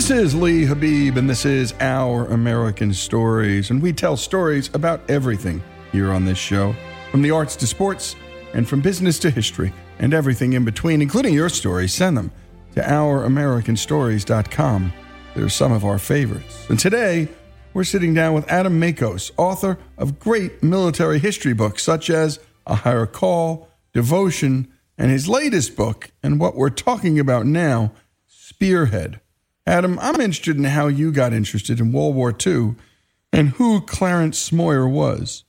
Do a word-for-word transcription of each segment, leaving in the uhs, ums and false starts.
This is Lee Habib, and this is Our American Stories, and we tell stories about everything here on this show, from the arts to sports, and from business to history, and everything in between, including your stories. Send them to our american stories dot com. They're some of our favorites. And today, we're sitting down with Adam Makos, author of great military history books such as A Higher Call, Devotion, and his latest book, and what we're talking about now, Spearhead. Adam, I'm interested in how you got interested in World War Two and who Clarence Smoyer was.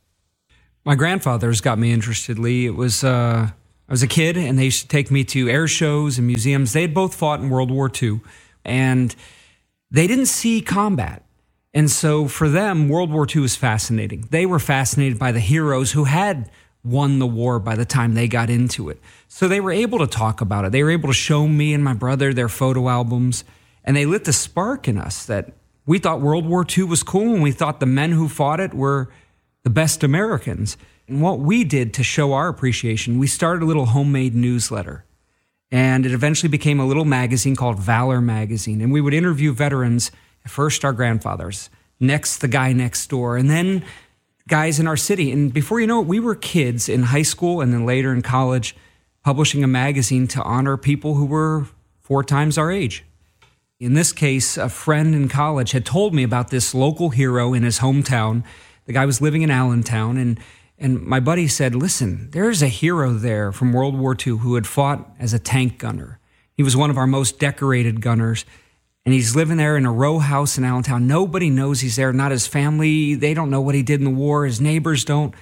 My grandfather's got me interested, Lee. It was, uh, I was a kid, and they used to take me to air shows and museums. They had both fought in World War Two, and they didn't see combat. And so for them, World War Two was fascinating. They were fascinated by the heroes who had won the war by the time they got into it. So they were able to talk about it. They were able to show me and my brother their photo albums, and they lit the spark in us that we thought World War Two was cool, and we thought the men who fought it were the best Americans. And what we did to show our appreciation, we started a little homemade newsletter. And it eventually became a little magazine called Valor Magazine. And we would interview veterans, first our grandfathers, next the guy next door, and then guys in our city. And before you know it, we were kids in high school and then later in college publishing a magazine to honor people who were four times our age. In this case, a friend in college had told me about this local hero in his hometown. The guy was living in Allentown, and, and my buddy said, listen, there's a hero there from World War Two who had fought as a tank gunner. He was one of our most decorated gunners, and he's living there in a row house in Allentown. Nobody knows he's there, not his family. They don't know what he did in the war. His neighbors don't.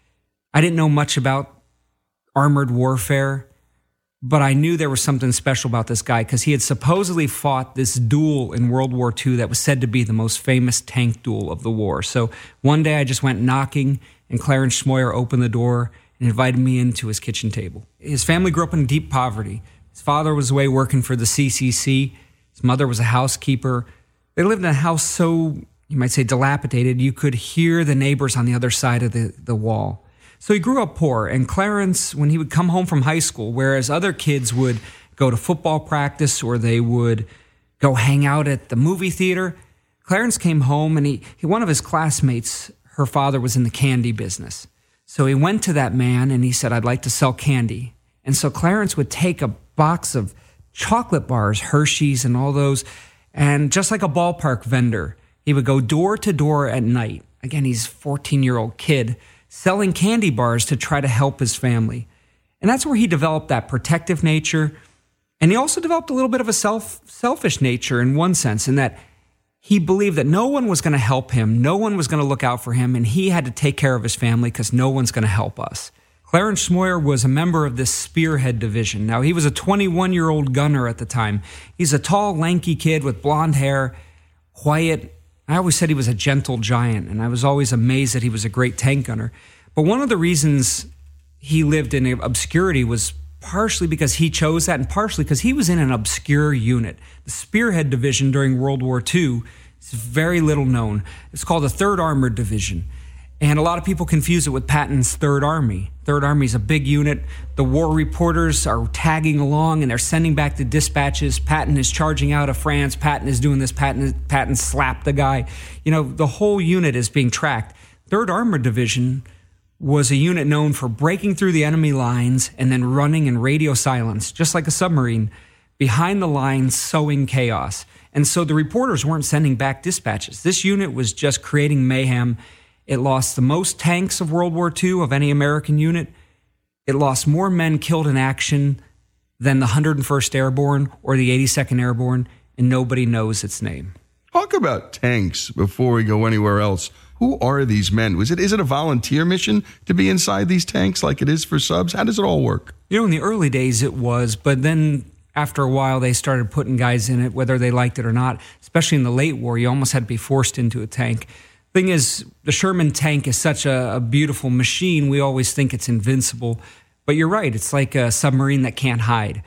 I didn't know much about armored warfare, but I knew there was something special about this guy because he had supposedly fought this duel in World War Two that was said to be the most famous tank duel of the war. So one day I just went knocking, and Clarence Smoyer opened the door and invited me into his kitchen table. His family grew up in deep poverty. His father was away working for the C C C. His mother was a housekeeper. They lived in a house so, you might say, dilapidated, you could hear the neighbors on the other side of the, the wall. So he grew up poor, and Clarence, when he would come home from high school, whereas other kids would go to football practice or they would go hang out at the movie theater, Clarence came home, and he, he one of his classmates, her father was in the candy business. So he went to that man, and he said, I'd like to sell candy. And so Clarence would take a box of chocolate bars, Hershey's and all those, and just like a ballpark vendor, he would go door to door at night. Again, he's a fourteen-year-old kid, selling candy bars to try to help his family. And that's where he developed that protective nature. And he also developed a little bit of a self selfish nature in one sense, in that he believed that no one was going to help him, no one was going to look out for him, and he had to take care of his family because no one's going to help us. Clarence Smoyer was a member of this Spearhead division. Now, he was a twenty-one-year-old gunner at the time. He's a tall, lanky kid with blonde hair, quiet. I always said he was a gentle giant, and I was always amazed that he was a great tank gunner. But one of the reasons he lived in obscurity was partially because he chose that, and partially because he was in an obscure unit. The Spearhead Division during World War Two is very little known. It's called the third Armored Division. And a lot of people confuse it with Patton's Third Army. Third Army is a big unit. The war reporters are tagging along, and they're sending back the dispatches. Patton is charging out of France. Patton is doing this. Patton, Patton slapped the guy. You know, the whole unit is being tracked. Third Armored Division was a unit known for breaking through the enemy lines and then running in radio silence, just like a submarine, behind the lines, sowing chaos. And so the reporters weren't sending back dispatches. This unit was just creating mayhem. It lost the most tanks of World War Two of any American unit. It lost more men killed in action than the one hundred first Airborne or the eighty-second Airborne, and nobody knows its name. Talk about tanks before we go anywhere else. Who are these men? Was it is it a volunteer mission to be inside these tanks like it is for subs? How does it all work? You know, in the early days it was, but then after a while they started putting guys in it, whether they liked it or not. Especially in the late war, you almost had to be forced into a tank. Thing is, the Sherman tank is such a, a beautiful machine, we always think it's invincible. But you're right, it's like a submarine that can't hide.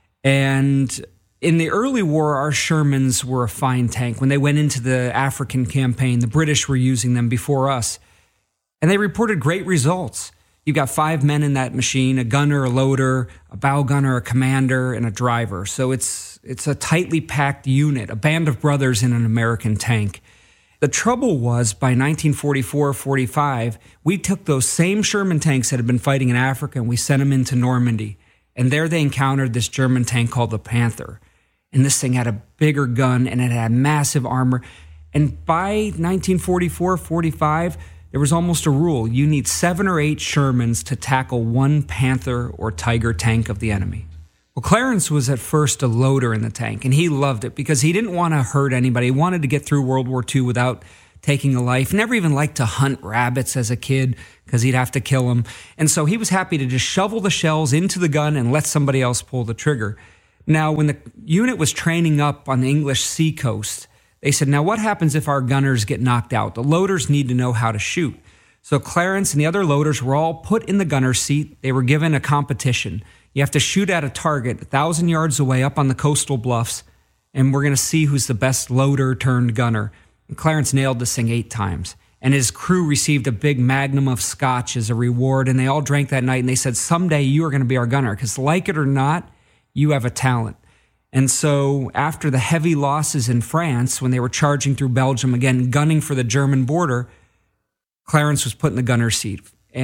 And in the early war, our Shermans were a fine tank. When they went into the African campaign, the British were using them before us. And they reported great results. You've got five men in that machine, a gunner, a loader, a bow gunner, a commander, and a driver. So it's It's a tightly packed unit, a band of brothers in an American tank. The trouble was, by nineteen forty-four forty-five, we took those same Sherman tanks that had been fighting in Africa and we sent them into Normandy. And there they encountered this German tank called the Panther. And this thing had a bigger gun and it had massive armor. And by nineteen forty-four forty-five, there was almost a rule. You need seven or eight Shermans to tackle one Panther or Tiger tank of the enemy. Well, Clarence was at first a loader in the tank, and he loved it because he didn't want to hurt anybody. He wanted to get through World War Two without taking a life. Never even liked to hunt rabbits as a kid because he'd have to kill them. And so he was happy to just shovel the shells into the gun and let somebody else pull the trigger. Now, when the unit was training up on the English sea coast, they said, now what happens if our gunners get knocked out? The loaders need to know how to shoot. So Clarence and the other loaders were all put in the gunner's seat. They were given a competition. You have to shoot at a target a thousand yards away up on the coastal bluffs, and we're going to see who's the best loader turned gunner. And Clarence nailed this thing eight times. And his crew received a big magnum of scotch as a reward, and they all drank that night, and they said, someday you are going to be our gunner, because like it or not, you have a talent. And so after the heavy losses in France, when they were charging through Belgium, again, gunning for the German border, Clarence was put in the gunner's seat.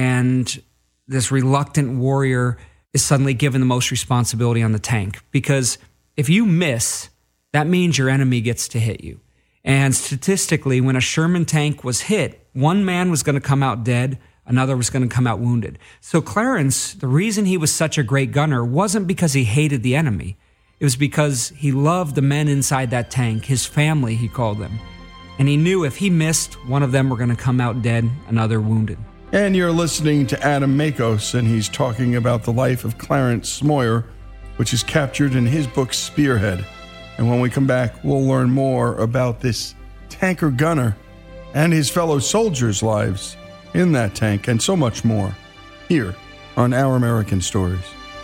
And this reluctant warrior is suddenly given the most responsibility on the tank. Because if you miss, that means your enemy gets to hit you. And statistically, when a Sherman tank was hit, one man was going to come out dead, another was going to come out wounded. So Clarence, the reason he was such a great gunner wasn't because he hated the enemy. It was because he loved the men inside that tank, his family, he called them. And he knew if he missed, one of them were going to come out dead, another wounded. And you're listening to Adam Makos, and he's talking about the life of Clarence Smoyer, which is captured in his book Spearhead. And when we come back, we'll learn more about this tanker gunner and his fellow soldiers' lives in that tank, and so much more, here on Our American Stories.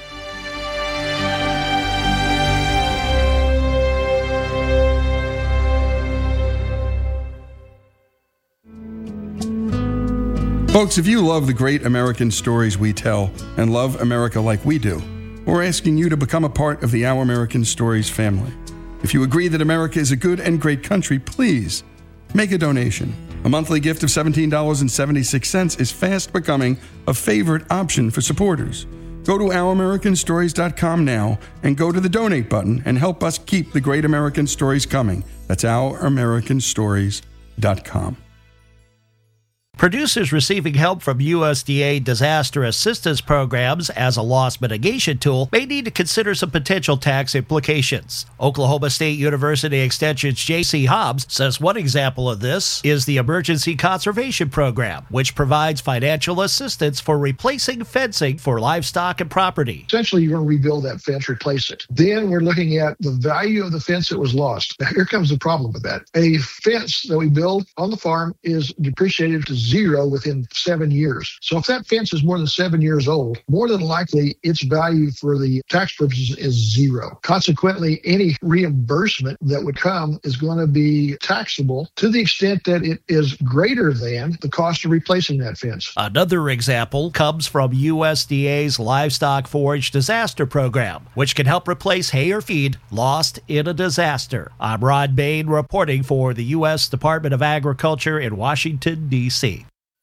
Folks, if you love the great American stories we tell and love America like we do, we're asking you to become a part of the Our American Stories family. If you agree that America is a good and great country, please make a donation. A monthly gift of seventeen dollars and seventy-six cents is fast becoming a favorite option for supporters. Go to our american stories dot com now and go to the donate button and help us keep the great American stories coming. That's our american stories dot com. Producers receiving help from U S D A disaster assistance programs as a loss mitigation tool may need to consider some potential tax implications. Oklahoma State University Extension's J C Hobbs says one example of this is the Emergency Conservation Program, which provides financial assistance for replacing fencing for livestock and property. Essentially, you're going to rebuild that fence, replace it. Then we're looking at the value of the fence that was lost. Now, here comes the problem with that. A fence that we build on the farm is depreciated to zero within seven years. So if that fence is more than seven years old, more than likely its value for the tax purposes is zero. Consequently, any reimbursement that would come is going to be taxable to the extent that it is greater than the cost of replacing that fence. Another example comes from U S D A's Livestock Forage Disaster Program, which can help replace hay or feed lost in a disaster. I'm Rod Bain reporting for the U S Department of Agriculture in Washington, D C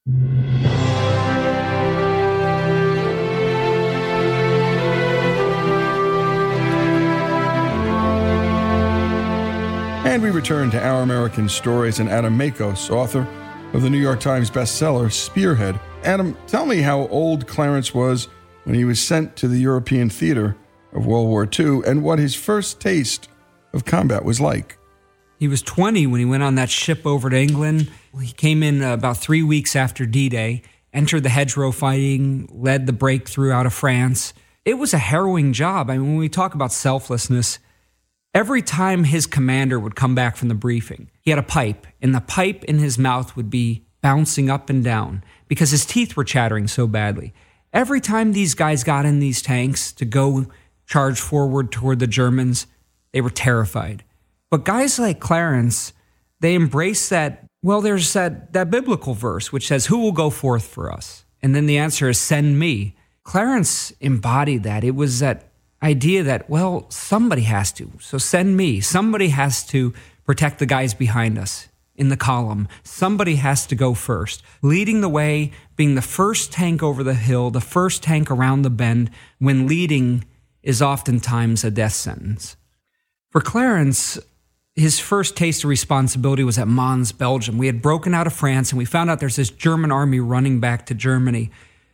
And we return to Our American Stories and Adam Makos, author of the New York Times bestseller Spearhead. Adam, tell me how old Clarence was when he was sent to the European theater of World War Two and what his first taste of combat was like. He was twenty when he went on that ship over to England. He came in about three weeks after D-Day, entered the hedgerow fighting, led the breakthrough out of France. It was a harrowing job. I mean, when we talk about selflessness, every time his commander would come back from the briefing, he had a pipe, and the pipe in his mouth would be bouncing up and down because his teeth were chattering so badly. Every time these guys got in these tanks to go charge forward toward the Germans, they were terrified. But guys like Clarence, they embrace that, well, there's that, that biblical verse which says, who will go forth for us? And then the answer is, send me. Clarence embodied that. It was that idea that, well, somebody has to. So send me. Somebody has to protect the guys behind us in the column. Somebody has to go first, leading the way, being the first tank over the hill, the first tank around the bend, when leading is oftentimes a death sentence. For Clarence, his first taste of responsibility was at Mons, Belgium. We had broken out of France, and we found out there's this German army running back to Germany.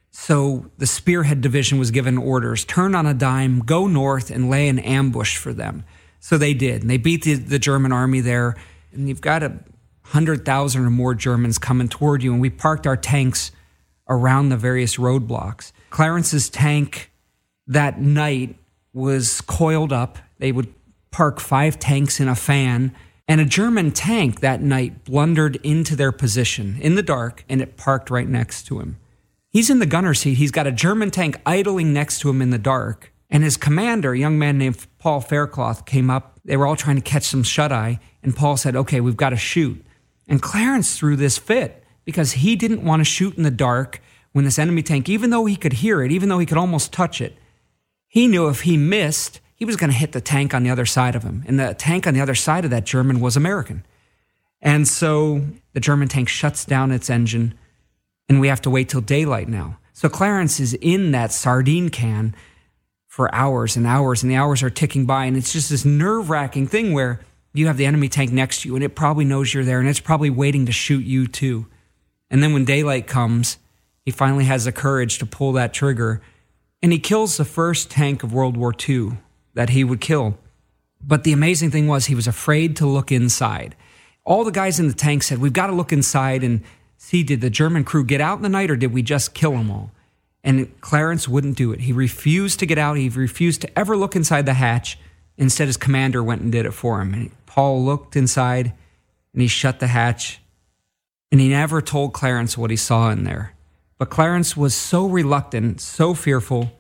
So the Spearhead Division was given orders, turn on a dime, go north, and lay an ambush for them. So they did, and they beat the, the German army there, and you've got a one hundred thousand or more Germans coming toward you, and we parked our tanks around the various roadblocks. Clarence's tank that night was coiled up. They would park five tanks in a fan, and a German tank that night blundered into their position in the dark, and it parked right next to him. He's in the gunner seat. He's got a German tank idling next to him in the dark, and his commander, a young man named Paul Faircloth, came up. They were all trying to catch some shut-eye, and Paul said, okay, we've got to shoot. And Clarence threw this fit because he didn't want to shoot in the dark when this enemy tank, even though he could hear it, even though he could almost touch it, he knew if he missed, he was going to hit the tank on the other side of him. And the tank on the other side of that German was American. And so the German tank shuts down its engine, and we have to wait till daylight now. So Clarence is in that sardine can for hours and hours, and the hours are ticking by, and it's just this nerve-wracking thing where you have the enemy tank next to you, and it probably knows you're there, and it's probably waiting to shoot you too. And then when daylight comes, he finally has the courage to pull that trigger, and he kills the first tank of World War Two that he would kill. But the amazing thing was he was afraid to look inside. All the guys in the tank said, we've got to look inside and see, did the German crew get out in the night, or did we just kill them all? And Clarence wouldn't do it. He refused to get out. He refused to ever look inside the hatch. Instead, his commander went and did it for him. And Paul looked inside, and he shut the hatch, and he never told Clarence what he saw in there. But Clarence was so reluctant, so fearful,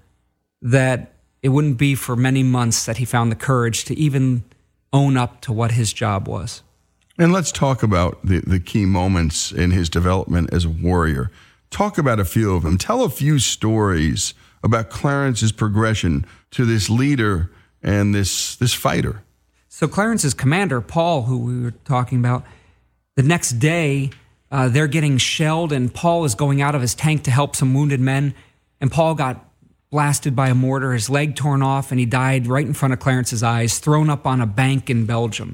that it wouldn't be for many months that he found the courage to even own up to what his job was. And let's talk about the, the key moments in his development as a warrior. Talk about a few of them. Tell a few stories about Clarence's progression to this leader and this, this fighter. So Clarence's commander, Paul, who we were talking about, the next day, uh, they're getting shelled, and Paul is going out of his tank to help some wounded men, and Paul got blasted by a mortar, his leg torn off, and he died right in front of Clarence's eyes, thrown up on a bank in Belgium.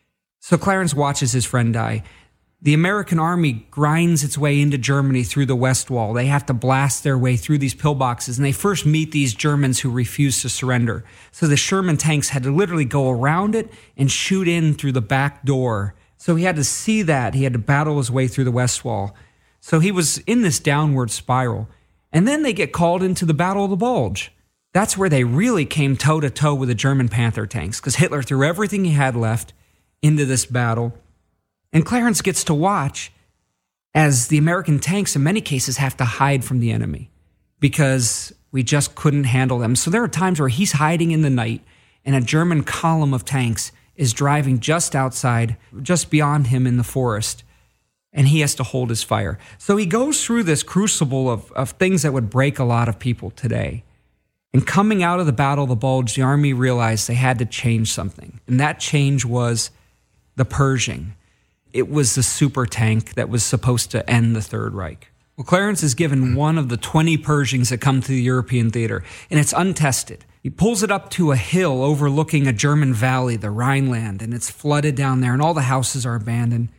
So Clarence watches his friend die. The American army grinds its way into Germany through the West Wall. They have to blast their way through these pillboxes, and they first meet these Germans who refuse to surrender. So the Sherman tanks had to literally go around it and shoot in through the back door. So he had to see that. He had to battle his way through the West Wall. So he was in this downward spiral. And then they get called into the Battle of the Bulge. That's where they really came toe-to-toe with the German Panther tanks, because Hitler threw everything he had left into this battle. And Clarence gets to watch as the American tanks, in many cases, have to hide from the enemy because we just couldn't handle them. So there are times where he's hiding in the night, and a German column of tanks is driving just outside, just beyond him in the forest, and he has to hold his fire. So he goes through this crucible of, of things that would break a lot of people today. And coming out of the Battle of the Bulge, the army realized they had to change something. And that change was the Pershing. It was the super tank that was supposed to end the Third Reich. Well, Clarence is given one of the twenty Pershings that come to the European theater, and it's untested. He pulls it up to a hill overlooking a German valley, the Rhineland, and it's flooded down there, and all the houses are abandoned.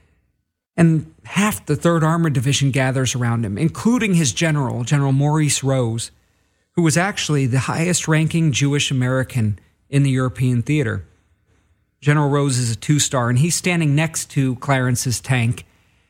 And half the third Armored Division gathers around him, including his general, General Maurice Rose, who was actually the highest-ranking Jewish American in the European theater. General Rose is a two-star, and he's standing next to Clarence's tank,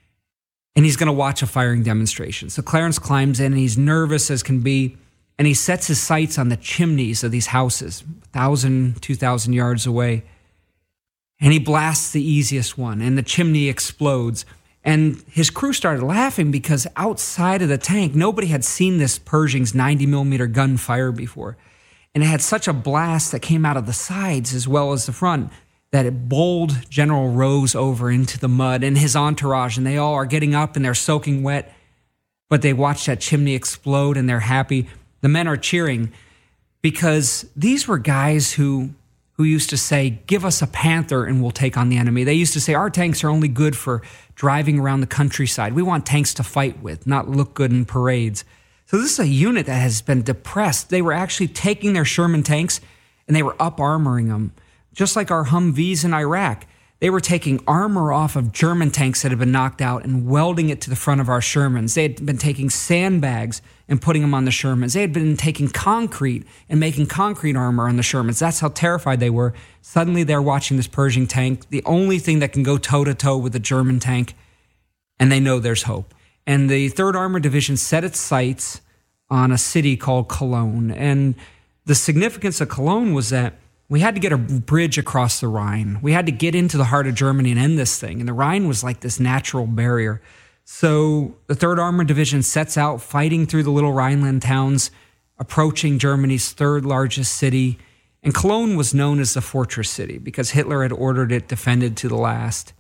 and he's going to watch a firing demonstration. So Clarence climbs in, and he's nervous as can be, and he sets his sights on the chimneys of these houses, one thousand, two thousand yards away, and he blasts the easiest one, and the chimney explodes. And his crew started laughing because outside of the tank, nobody had seen this Pershing's ninety millimeter gun fire before. And it had such a blast that came out of the sides as well as the front that it bowled General Rose over into the mud and his entourage, and they all are getting up and they're soaking wet, but they watch that chimney explode and they're happy. The men are cheering. because these were guys who who used to say, give us a Panther and we'll take on the enemy. They used to say, our tanks are only good for driving around the countryside. We want tanks to fight with, not look good in parades. So this is a unit that has been depressed. They were actually taking their Sherman tanks and they were up-armoring them, just like our Humvees in Iraq. They were taking armor off of German tanks that had been knocked out and welding it to the front of our Shermans. They had been taking sandbags and putting them on the Shermans. They had been taking concrete and making concrete armor on the Shermans. That's how terrified they were. Suddenly they're watching this Pershing tank, the only thing that can go toe-to-toe with a German tank, and they know there's hope. And the third Armored Division set its sights on a city called Cologne. And the significance of Cologne was that we had to get a bridge across the Rhine. We had to get into the heart of Germany and end this thing. And the Rhine was like this natural barrier. So the third Armored Division sets out fighting through the little Rhineland towns, approaching Germany's third largest city. And Cologne was known as the fortress city because Hitler had ordered it defended to the last.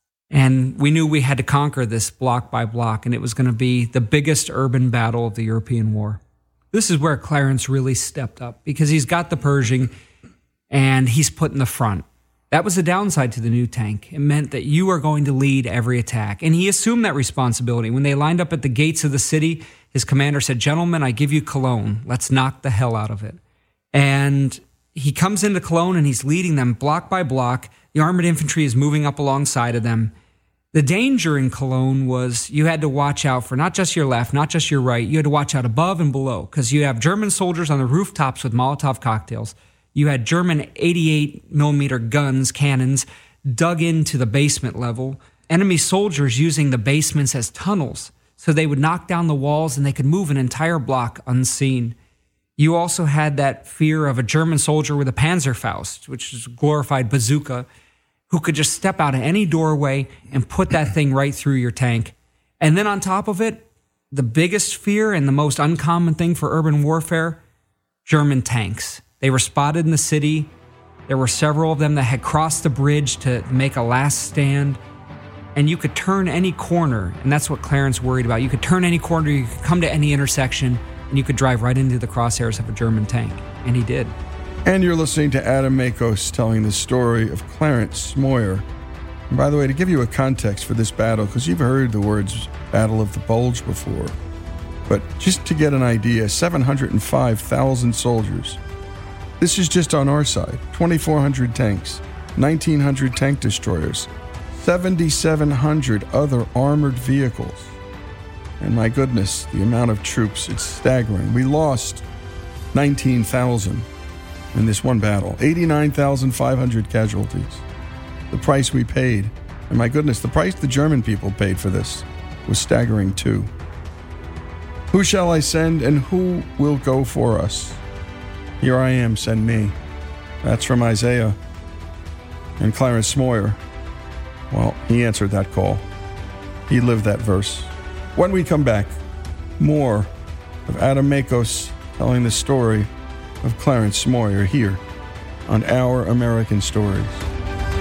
And we knew we had to conquer this block by block, and it was going to be the biggest urban battle of the European War. This is where Clarence really stepped up because he's got the Pershing and he's put in the front. That was the downside to the new tank. It meant that you are going to lead every attack. And he assumed that responsibility. When they lined up at the gates of the city, his commander said, gentlemen, I give you Cologne. Let's knock the hell out of it. And he comes into Cologne and he's leading them block by block. The armored infantry is moving up alongside of them. The danger in Cologne was you had to watch out for not just your left, not just your right. You had to watch out above and below because you have German soldiers on the rooftops with Molotov cocktails. You had German eighty-eight millimeter guns, cannons, dug into the basement level. Enemy soldiers using the basements as tunnels, so they would knock down the walls and they could move an entire block unseen. You also had that fear of a German soldier with a Panzerfaust, which is a glorified bazooka, who could just step out of any doorway and put that thing right through your tank. And then on top of it, the biggest fear and the most uncommon thing for urban warfare, German tanks. They were spotted in the city. There were several of them that had crossed the bridge to make a last stand. And you could turn any corner, and that's what Clarence worried about. You could turn any corner, you could come to any intersection, and you could drive right into the crosshairs of a German tank. And he did. And you're listening to Adam Makos telling the story of Clarence Smoyer. And by the way, to give you a context for this battle, because you've heard the words Battle of the Bulge before, but just to get an idea, seven hundred five thousand soldiers. This is just on our side. twenty-four hundred tanks, nineteen hundred tank destroyers, seventy-seven hundred other armored vehicles. And my goodness, the amount of troops, it's staggering. We lost nineteen thousand in this one battle, eighty-nine thousand five hundred casualties. The price we paid, and my goodness, the price the German people paid for this was staggering too. Who shall I send and who will go for us? Here I am, send me. That's from Isaiah. And Clarence Smoyer, well, he answered that call. He lived that verse. When we come back, more of Adam Makos telling the story of Clarence Smoyer here on Our American Stories.